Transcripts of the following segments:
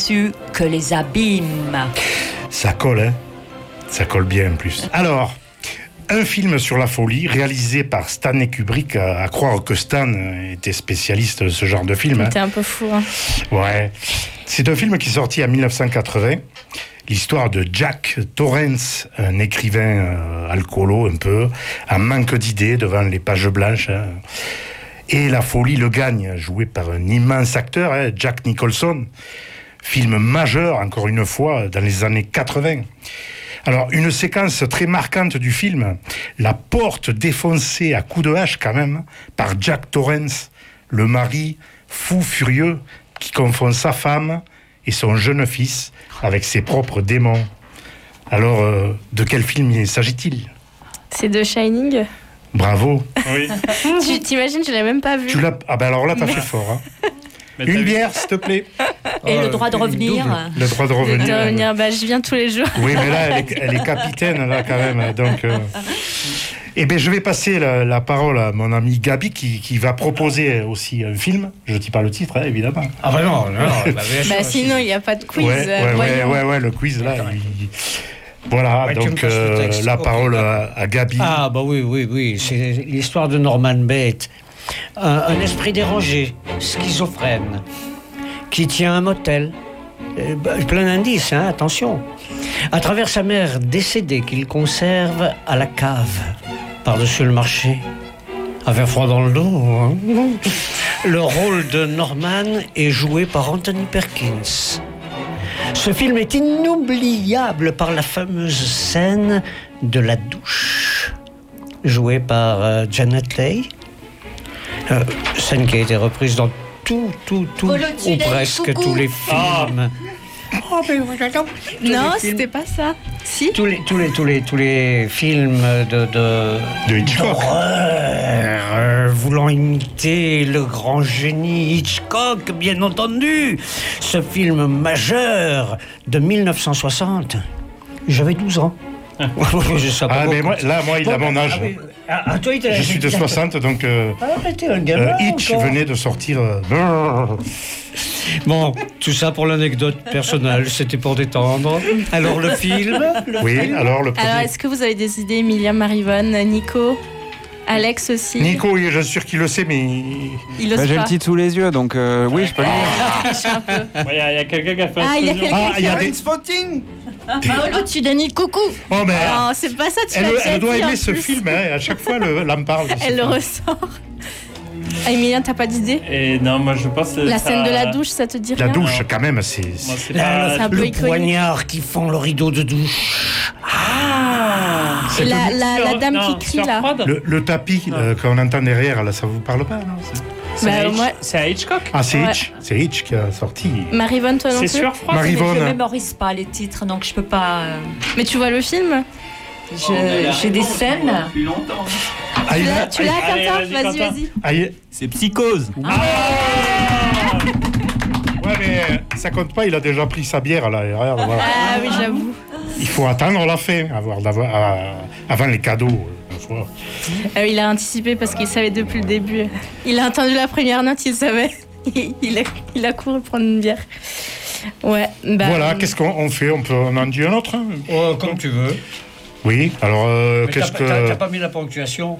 dessus que les abîmes. Ça colle, hein. Ça colle bien en plus. Alors, un film sur la folie réalisé par Stanley Kubrick, à croire que Stan était spécialiste de ce genre de film. T'es un peu fou, hein. Ouais. C'est un film qui est sorti en 1980. L'histoire de Jack Torrance, un écrivain alcoolo un peu, un manque d'idées devant les pages blanches. Hein. Et la folie le gagne, joué par un immense acteur, hein, Jack Nicholson. Film majeur, encore une fois, dans les années 80. Alors, une séquence très marquante du film, la porte défoncée à coups de hache quand même, par Jack Torrance, le mari fou furieux qui confond sa femme et son jeune fils avec ses propres démons. Alors, de quel film s'agit-il ? C'est The Shining. Bravo. Oui. Tu t'imagines, je l'ai même pas vu. Ah ben alors là, t'as fait fort. Hein. Une bière, s'il te plaît. Et le droit de revenir. Le droit de revenir. Bah, je viens tous les jours. Oui, mais là, elle est capitaine, là, quand même. Donc, Eh bien, je vais passer la parole à mon ami Gabi, qui va proposer aussi un film. Je ne dis pas le titre, hein, évidemment. Ah, vraiment non, bah, sinon, il n'y a pas de quiz. Ouais, le quiz, là. Voilà, Ouais, donc la Okay. parole à Gabi. Ah, bah oui. C'est l'histoire de Norman Bates. Un esprit dérangé, schizophrène, qui tient un motel. Plein d'indices, hein, attention. À travers sa mère décédée qu'il conserve à la cave, par-dessus le marché. Avec froid dans le dos. Hein. Le rôle de Norman est joué par Anthony Perkins. Ce film est inoubliable par la fameuse scène de la douche, jouée par Janet Leigh. Scène qui a été reprise dans tout ou presque tous les films. Non, c'était pas ça. Si. Tous les films de Hitchcock. d'horreur, voulant imiter le grand génie Hitchcock, bien entendu. Ce film majeur de 1960. J'avais 12 ans. Mais moi, il a mon âge. Toi, Je suis de 60, donc t'es un gamin, Hitch encore. venait de sortir. Bon, tout ça pour l'anecdote personnelle, c'était pour détendre. Alors le film Oui, alors le premier. Alors, est-ce que vous avez des idées, Emilia, Marivonne, Nico, Alex aussi? Nico, oui, je suis sûr qu'il le sait, mais. Il ose J'ai pas. le titre sous les yeux, donc oui, je peux le dire. Il y a quelqu'un qui a fait Ah, il y a quelqu'un Ah, il y a des. Spotting. Au-dessus d'Annie, coucou. Oh, mais. Non, c'est pas ça, tu l'as déjà Elle doit dit, en aimer ce plus. film, hein, à chaque fois, elle en parle. Elle le ressort. Ah, Emilien, t'as pas d'idée? Et non, moi je pense que La scène de la douche, ça te dit rien? La douche, quand même, c'est. Moi, c'est C'est pas... un peu le iconique. poignard qui fend le rideau de douche. Et la dame qui crie, là. Le tapis qu'on entend derrière, là, ça vous parle pas, non? Bah, moi, C'est à Hitchcock. Ah, c'est Ouais. Hitch. C'est Hitch qui a sorti. Marivonne, toi non C'est plus? sûr, Froid. Mais je Marivonne. mémorise pas les titres, donc je peux pas. Mais tu vois le film? J'ai des scènes. Ah, Tu il l'as, a- tu l'as, Allez, Quentin? vas-y, Quentin. Vas-y. C'est Psychose. Ouais, mais ça compte pas, il a déjà pris sa bière, là. Regarde, voilà. Ah oui, j'avoue. Il faut attendre la fin, avant les cadeaux. Ah oui, il a anticipé parce qu'il savait depuis le début. Il a entendu la première note, il savait. Il a couru prendre une bière. Ouais, bah. Voilà, qu'est-ce qu'on fait? On en dit un autre, hein? Comme tu veux. Oui, alors, Mais qu'est-ce t'as que... pas mis la ponctuation.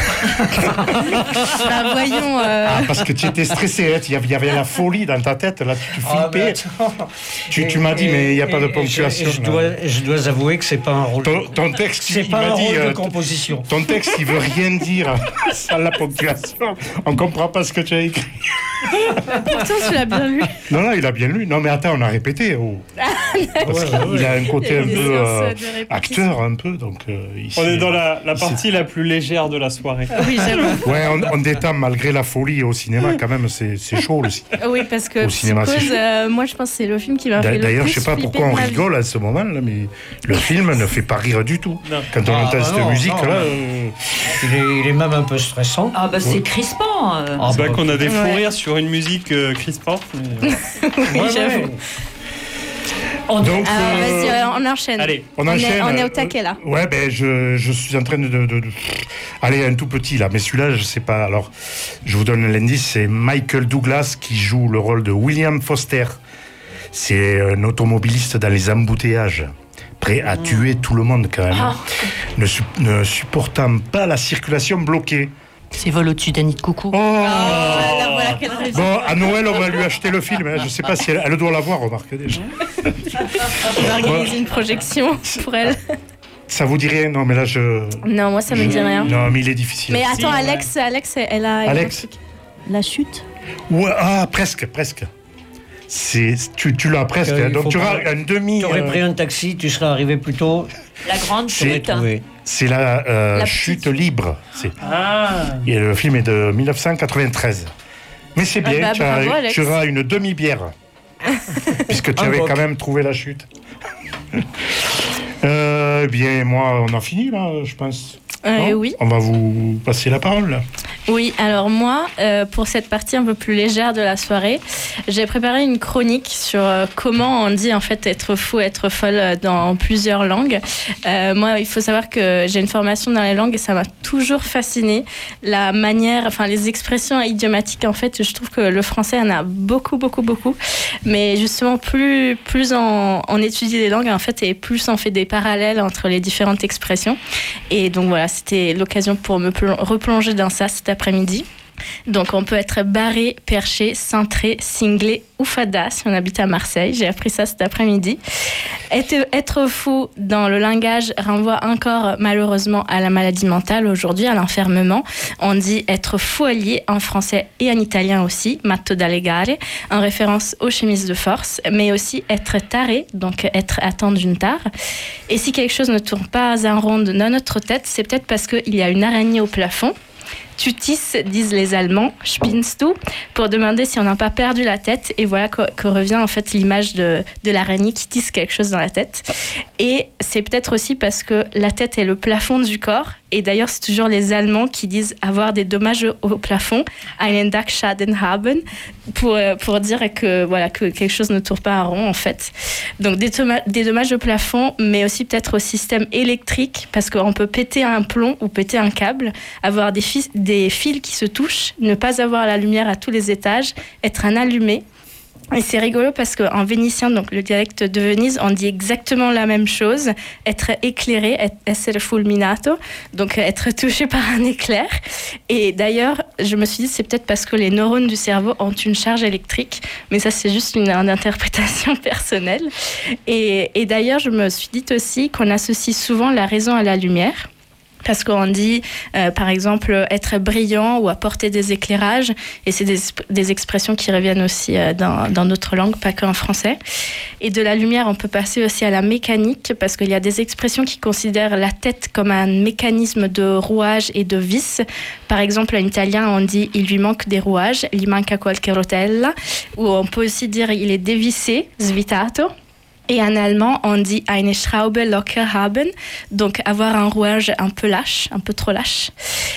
Bah, voyons. Ah, parce que tu étais stressé, hein, il y avait la folie dans ta tête, là, tu flippais. Tu m'as dit, mais il n'y a pas de ponctuation. Je dois avouer que c'est pas un rôle. Ton texte, C'est il pas m'a un dit... rôle de composition. Ton texte, il veut rien dire sans la ponctuation. On comprend pas ce que tu as écrit. Pourtant, tu l'as bien lu. Non, il a bien lu. Non, mais attends, on a répété. Parce qu'il a un côté un Il y a des peu séances de répétition. acteur, un peu. Donc, ici, On est dans la partie la plus légère de la soirée. Oui, j'avoue. Ouais, on détend malgré la folie au cinéma, quand même, c'est chaud aussi. Oui, parce que Au cinéma, c'est Psychose, moi, je pense que c'est le film qui m'a fait le plus D'ailleurs, je sais pas flipper pourquoi on de ma vie. rigole à ce moment, là, mais le film ne fait pas rire du tout. Non. Quand on entend cette non, musique, non, là. Il est même un peu stressant. Ah bah c'est crispant. C'est vrai qu'on a des fous Ouais. rires sur une musique crispante. Mais... Oui, j'avoue. Donc, Alors, vas-y, on enchaîne. Allez, on enchaîne. On est au taquet, là. Ouais, ben je suis en train de aller un tout petit là, mais celui-là je sais pas. Alors, je vous donne l'indice, c'est Michael Douglas qui joue le rôle de William Foster. C'est un automobiliste dans les embouteillages, prêt à tuer tout le monde quand même, ne supportant pas la circulation bloquée. C'est vol au-dessus d'Annie de Coucou. Voilà quelle raison. Bon, à Noël, on va lui acheter le film. Je ne sais pas si elle doit l'avoir, remarque déjà. On va organiser une projection pour elle. Ça vous dit rien? Non, mais là, Non, moi, ça me dit rien. Non, mais il est difficile. Mais attends, Alex, elle a... Alex? La chute. Ouais, presque. Tu l'as presque. Il Donc faut tu auras pas- un demi... Tu aurais pris un taxi, tu serais arrivé plus tôt. La grande C'est- chute. Oui. C'est la La chute libre. Ah. Et le film est de 1993. Mais c'est bien, bravo, Alex. tu auras une demi-bière. Puisque tu Un avais boc. quand même trouvé la chute. Bien, moi, on a fini, là, je pense. Non Oui. On va vous passer la parole, là. Oui, alors moi, pour cette partie un peu plus légère de la soirée, j'ai préparé une chronique sur comment on dit en fait être fou, être folle dans plusieurs langues. Moi, il faut savoir que j'ai une formation dans les langues et ça m'a toujours fascinée. La manière, enfin les expressions idiomatiques, en fait, je trouve que le français en a beaucoup. Mais justement, plus on étudie les langues, en fait, et plus on fait des parallèles entre les différentes expressions. Et donc voilà, c'était l'occasion pour me replonger dans ça cet après-midi. Donc on peut être barré, perché, cintré, cinglé ou fada si on habite à Marseille. J'ai appris ça cet après-midi. Être fou dans le langage renvoie encore malheureusement à la maladie mentale aujourd'hui, à l'enfermement. On dit être fou allié en français et en italien aussi, matto da legare, en référence aux chemises de force, mais aussi être taré, donc être atteint d'une tare. Et si quelque chose ne tourne pas en rond dans notre tête, c'est peut-être parce qu'il y a une araignée au plafond. Tu tisses, disent les Allemands, spinnst du, pour demander si on n'a pas perdu la tête. Et voilà que revient en fait l'image de l'araignée qui tisse quelque chose dans la tête. Et c'est peut-être aussi parce que la tête est le plafond du corps. Et d'ailleurs, c'est toujours les Allemands qui disent avoir des dommages au plafond, einen Dachschaden haben, pour dire que, voilà, que quelque chose ne tourne pas à rond, en fait. Donc, des dommages au plafond, mais aussi peut-être au système électrique, parce qu'on peut péter un plomb ou péter un câble, avoir des fils qui se touchent, ne pas avoir la lumière à tous les étages, être un allumé. Et c'est rigolo parce qu'en vénitien, donc le dialecte de Venise, on dit exactement la même chose. Être éclairé, essere fulminato, donc être touché par un éclair. Et d'ailleurs, je me suis dit, c'est peut-être parce que les neurones du cerveau ont une charge électrique, mais ça, c'est juste une interprétation personnelle. Et d'ailleurs, je me suis dit aussi qu'on associe souvent la raison à la lumière. Parce qu'on dit, par exemple, être brillant ou apporter des éclairages. Et c'est des expressions qui reviennent aussi dans d'autres langues, pas qu'en français. Et de la lumière, on peut passer aussi à la mécanique, parce qu'il y a des expressions qui considèrent la tête comme un mécanisme de rouage et de vis. Par exemple, en italien, on dit « il lui manque des rouages », « gli manca qualche rotella », ou on peut aussi dire « il est dévissé », « svitato ». Et en allemand, on dit eine Schraube locker haben, donc avoir un rouage un peu lâche, un peu trop lâche.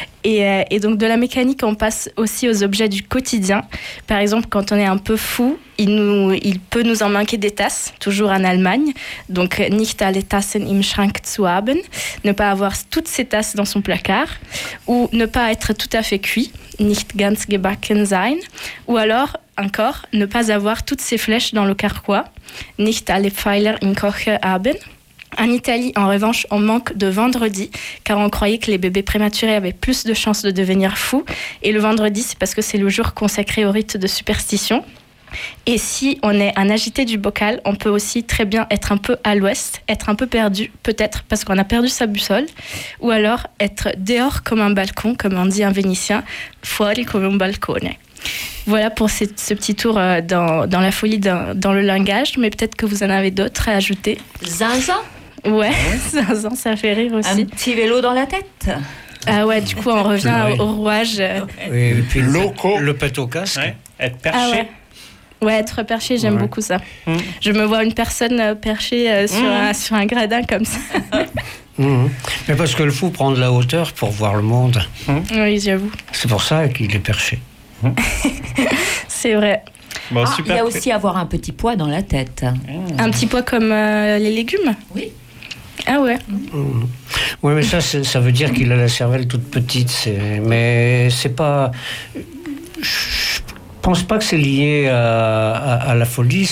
Et donc de la mécanique, on passe aussi aux objets du quotidien. Par exemple, quand on est un peu fou, il peut nous en manquer des tasses, toujours en Allemagne. Donc, nicht alle Tassen im Schrank zu haben, ne pas avoir toutes ses tasses dans son placard, ou ne pas être tout à fait cuit, nicht ganz gebacken sein, ou alors, encore, ne pas avoir toutes ses flèches dans le carquois, nicht alle Pfeiler im Kocher haben. En Italie, en revanche, on manque de vendredi, car on croyait que les bébés prématurés avaient plus de chances de devenir fous. Et le vendredi, c'est parce que c'est le jour consacré au rite de superstition. Et si on est un agité du bocal, on peut aussi très bien être un peu à l'ouest, être un peu perdu, peut-être parce qu'on a perdu sa boussole, ou alors être dehors comme un balcon, comme on dit en vénitien, fuori come un balcone. Voilà pour ce petit tour dans la folie dans le langage, mais peut-être que vous en avez d'autres à ajouter. Zinzin. Ouais, ça fait rire aussi. Un petit vélo dans la tête. Ah ouais, du coup, on revient au rouage. Et puis Loco. le pet au casque. Ouais. Être perché. Ah ouais. Ouais, être perché, j'aime beaucoup ça. Je me vois une personne perchée sur un gradin comme ça. Mais parce que le fou prend de la hauteur pour voir le monde. Oui, j'avoue. C'est pour ça qu'il est perché. C'est vrai. Bon, Il super. y a aussi avoir un petit poids dans la tête. Un petit pois comme les légumes. Oui. Ah ouais. Oui, mais ça veut dire qu'il a la cervelle toute petite. Mais c'est pas... Je pense pas que c'est lié à la folie.